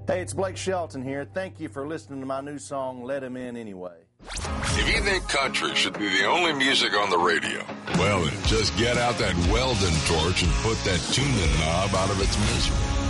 Hey, it's Blake Shelton here. Thank you for listening to my new song, Let Him In Anyway. If you think country should be the only music on the radio, well then, just get out that Weldon torch and put that tuning knob out of its misery.